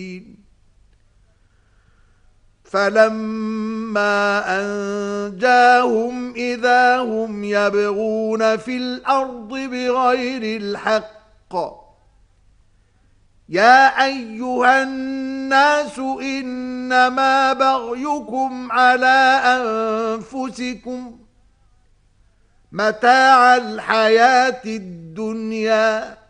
فَلَمَّا أَنْجَاهُمْ إِذَا هُمْ يَبْغُونَ فِي الْأَرْضِ بِغَيْرِ الْحَقِّ يَا أَيُّهَا النَّاسُ إِنَّمَا بَغْيُكُمْ عَلَى أَنفُسِكُمْ مَتَاعَ الْحَيَاةِ الدُّنْيَا